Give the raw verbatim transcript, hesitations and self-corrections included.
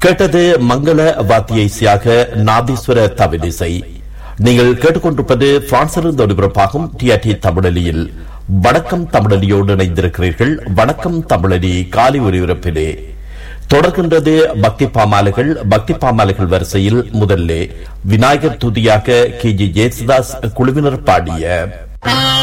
கேட்டது மங்கள வாத்திய இசையாக நாதீஸ்வர தவிலிசை. நீங்கள் கேட்டுக்கொண்டிருப்பது பிரான்சிலிருந்து ஒலிபரப்பாகும் டிஆர்டி தமிழொலியில் வணக்கம் தமிழொலியோடு இணைந்திருக்கிறீர்கள். வணக்கம் தமிழொலி காலை ஒலிபரப்பிலே தொடர்கின்றது பக்தி பாமாலைகள். பக்தி பாமாலைகள் வரிசையில் முதல்ல விநாயகர் துதியாக கே ஜி ஜேசுதாஸ் குழுவினர் பாடிய